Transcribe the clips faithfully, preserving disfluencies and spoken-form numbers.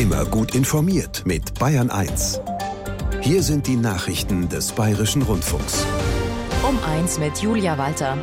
Immer gut informiert mit Bayern eins. Hier sind die Nachrichten des Bayerischen Rundfunks. Um eins mit Julia Walter.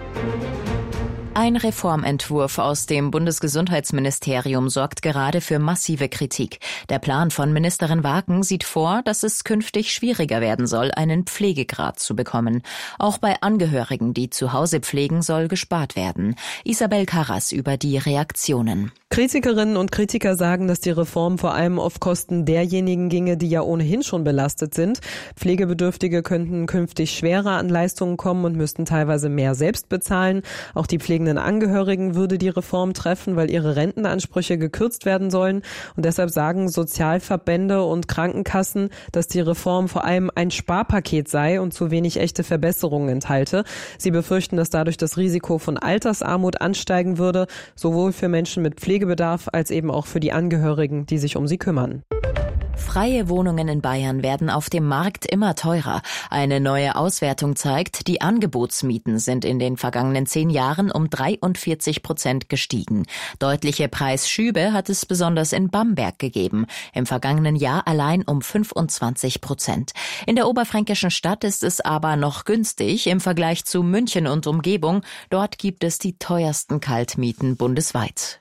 Ein Reformentwurf aus dem Bundesgesundheitsministerium sorgt gerade für massive Kritik. Der Plan von Ministerin Waken sieht vor, dass es künftig schwieriger werden soll, einen Pflegegrad zu bekommen. Auch bei Angehörigen, die zu Hause pflegen, soll gespart werden. Isabel Karras über die Reaktionen. Kritikerinnen und Kritiker sagen, dass die Reform vor allem auf Kosten derjenigen ginge, die ja ohnehin schon belastet sind. Pflegebedürftige könnten künftig schwerer an Leistungen kommen und müssten teilweise mehr selbst bezahlen. Auch die pflegenden Angehörigen würde die Reform treffen, weil ihre Rentenansprüche gekürzt werden sollen. Und deshalb sagen Sozialverbände und Krankenkassen, dass die Reform vor allem ein Sparpaket sei und zu wenig echte Verbesserungen enthalte. Sie befürchten, dass dadurch das Risiko von Altersarmut ansteigen würde, sowohl für Menschen mit Pflegebedarf als eben auch für die Angehörigen, die sich um sie kümmern. Freie Wohnungen in Bayern werden auf dem Markt immer teurer. Eine neue Auswertung zeigt, die Angebotsmieten sind in den vergangenen zehn Jahren um dreiundvierzig Prozent gestiegen. Deutliche Preisschübe hat es besonders in Bamberg gegeben. Im vergangenen Jahr allein um fünfundzwanzig Prozent. In der oberfränkischen Stadt ist es aber noch günstig im Vergleich zu München und Umgebung. Dort gibt es die teuersten Kaltmieten bundesweit.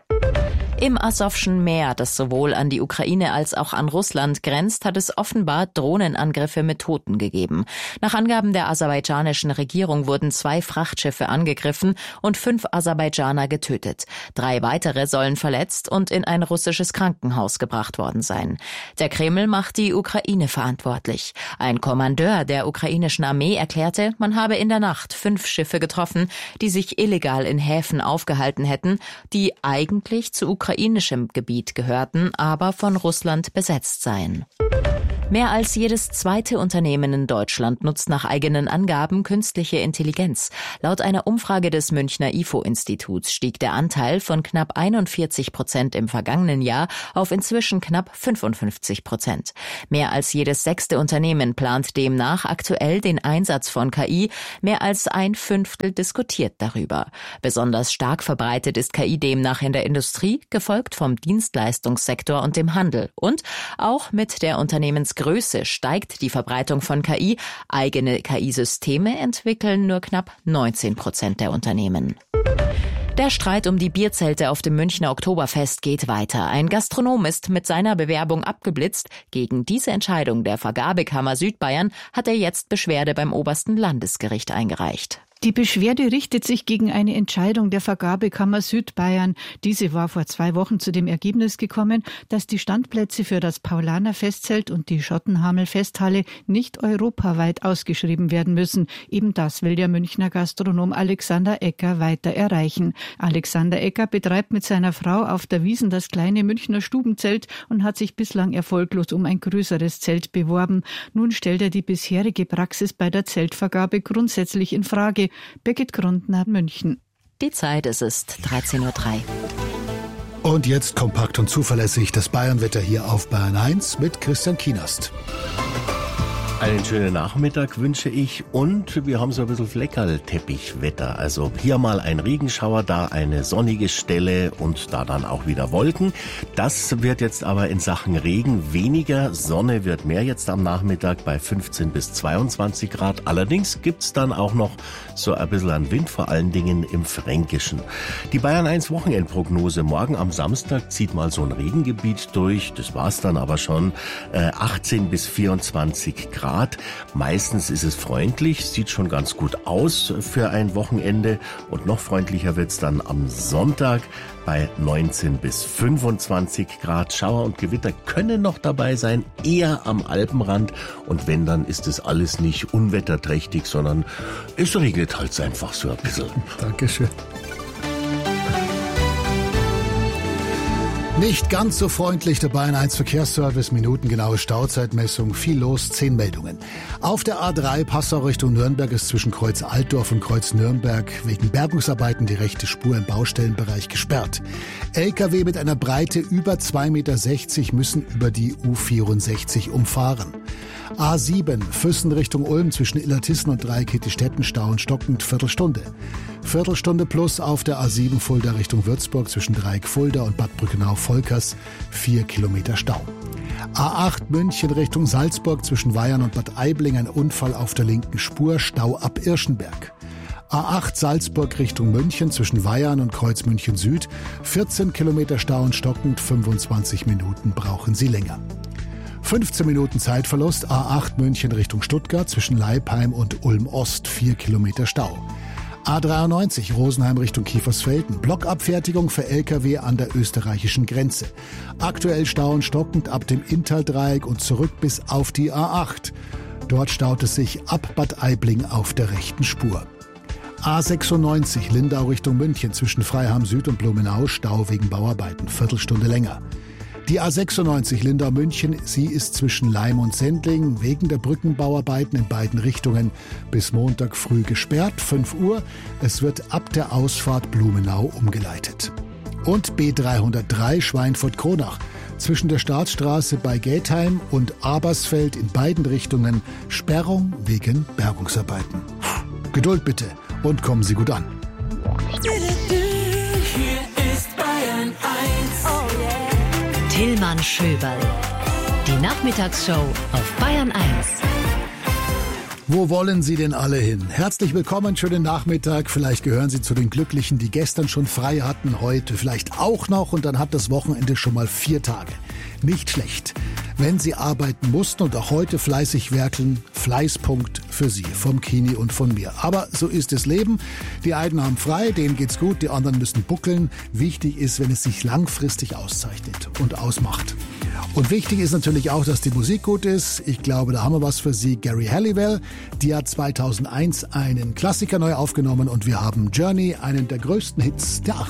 Im Asowschen Meer, das sowohl an die Ukraine als auch an Russland grenzt, hat es offenbar Drohnenangriffe mit Toten gegeben. Nach Angaben der aserbaidschanischen Regierung wurden zwei Frachtschiffe angegriffen und fünf Aserbaidschaner getötet. Drei weitere sollen verletzt und in ein russisches Krankenhaus gebracht worden sein. Der Kreml macht die Ukraine verantwortlich. Ein Kommandeur der ukrainischen Armee erklärte, man habe in der Nacht fünf Schiffe getroffen, die sich illegal in Häfen aufgehalten hätten, die eigentlich zu ukrainischem Gebiet gehörten, aber von Russland besetzt seien. Mehr als jedes zweite Unternehmen in Deutschland nutzt nach eigenen Angaben künstliche Intelligenz. Laut einer Umfrage des Münchner I F O-Instituts stieg der Anteil von knapp einundvierzig Prozent im vergangenen Jahr auf inzwischen knapp fünfundfünfzig Prozent. Mehr als jedes sechste Unternehmen plant demnach aktuell den Einsatz von K I. Mehr als ein Fünftel diskutiert darüber. Besonders stark verbreitet ist K I demnach in der Industrie, gefolgt vom Dienstleistungssektor und dem Handel. Und auch mit der Unternehmensgröße steigt die Verbreitung von K I. Eigene K I-Systeme entwickeln nur knapp neunzehn Prozent der Unternehmen. Der Streit um die Bierzelte auf dem Münchner Oktoberfest geht weiter. Ein Gastronom ist mit seiner Bewerbung abgeblitzt. Gegen diese Entscheidung der Vergabekammer Südbayern hat er jetzt Beschwerde beim obersten Landesgericht eingereicht. Die Beschwerde richtet sich gegen eine Entscheidung der Vergabekammer Südbayern. Diese war vor zwei Wochen zu dem Ergebnis gekommen, dass die Standplätze für das Paulaner Festzelt und die Schottenhamel Festhalle nicht europaweit ausgeschrieben werden müssen. Eben das will der Münchner Gastronom Alexander Ecker weiter erreichen. Alexander Ecker betreibt mit seiner Frau auf der Wiesn das kleine Münchner Stubenzelt und hat sich bislang erfolglos um ein größeres Zelt beworben. Nun stellt er die bisherige Praxis bei der Zeltvergabe grundsätzlich in Frage. Birgit Grundner, München. Die Zeit, es ist dreizehn Uhr drei. Und jetzt kompakt und zuverlässig das Bayernwetter hier auf Bayern eins mit Christian Kienast. Einen schönen Nachmittag wünsche ich und wir haben so ein bisschen Fleckerl-Teppichwetter. Also hier mal ein Regenschauer, da eine sonnige Stelle und da dann auch wieder Wolken. Das wird jetzt aber in Sachen Regen weniger, Sonne wird mehr jetzt am Nachmittag bei fünfzehn bis zweiundzwanzig Grad. Allerdings gibt's dann auch noch so ein bisschen an Wind, vor allen Dingen im Fränkischen. Die Bayern eins Wochenendprognose. Morgen am Samstag zieht mal so ein Regengebiet durch. Das war's dann aber schon. Äh, achtzehn bis vierundzwanzig Grad. Meistens ist es freundlich, sieht schon ganz gut aus für ein Wochenende und noch freundlicher wird's dann am Sonntag bei neunzehn bis fünfundzwanzig Grad. Schauer und Gewitter können noch dabei sein, eher am Alpenrand und wenn, dann ist es alles nicht unwetterträchtig, sondern es regnet halt einfach so ein bisschen. Dankeschön. Nicht ganz so freundlich der Bayern eins Verkehrsservice, minutengenaue Stauzeitmessung, viel los, zehn Meldungen. Auf der A drei Passau Richtung Nürnberg ist zwischen Kreuz Altdorf und Kreuz Nürnberg wegen Bergungsarbeiten die rechte Spur im Baustellenbereich gesperrt. L K W mit einer Breite über zwei Meter sechzig müssen über die U vierundsechzig umfahren. A sieben, Füssen Richtung Ulm zwischen Illertissen und Dreieck-Hittistetten, Stau und stockend, Viertelstunde. Viertelstunde plus auf der A sieben Fulda Richtung Würzburg zwischen Dreieck-Fulda und Bad Brückenau-Volkers, vier Kilometer Stau. A acht München Richtung Salzburg zwischen Weyern und Bad Aibling, ein Unfall auf der linken Spur, Stau ab Irschenberg. A acht Salzburg Richtung München zwischen Weyern und Kreuz München Süd, vierzehn Kilometer Stau und stockend, fünfundzwanzig Minuten brauchen Sie länger. fünfzehn Minuten Zeitverlust, A acht München Richtung Stuttgart zwischen Leipheim und Ulm Ost, vier Kilometer Stau. A dreiundneunzig Rosenheim Richtung Kiefersfelden, Blockabfertigung für L K W an der österreichischen Grenze. Aktuell Stau und stockend ab dem Inntal-Dreieck und zurück bis auf die A acht. Dort staut es sich ab Bad Aibling auf der rechten Spur. A sechsundneunzig Lindau Richtung München zwischen Freiham Süd und Blumenau, Stau wegen Bauarbeiten, Viertelstunde länger. Die A sechsundneunzig Lindau-München, sie ist zwischen Laim und Sendling wegen der Brückenbauarbeiten in beiden Richtungen bis Montag früh gesperrt, fünf Uhr. Es wird ab der Ausfahrt Blumenau umgeleitet. Und B dreihundertdrei Schweinfurt-Kronach zwischen der Staatsstraße bei Getheim und Abersfeld in beiden Richtungen Sperrung wegen Bergungsarbeiten. Geduld bitte und kommen Sie gut an. Hier ist Bayern eins. Oh yeah. Tillmann Schöberl. Die Nachmittagsshow auf Bayern eins. Wo wollen Sie denn alle hin? Herzlich willkommen, schönen Nachmittag. Vielleicht gehören Sie zu den Glücklichen, die gestern schon frei hatten, heute vielleicht auch noch und dann hat das Wochenende schon mal vier Tage. Nicht schlecht. Wenn Sie arbeiten mussten und auch heute fleißig werkeln, Fleißpunkt für Sie, vom Kini und von mir. Aber so ist das Leben. Die einen haben frei, denen geht's gut, die anderen müssen buckeln. Wichtig ist, wenn es sich langfristig auszeichnet und ausmacht. Und wichtig ist natürlich auch, dass die Musik gut ist. Ich glaube, da haben wir was für Sie. Gary Halliwell, die hat zweitausendeins einen Klassiker neu aufgenommen und wir haben Journey, einen der größten Hits der achtziger.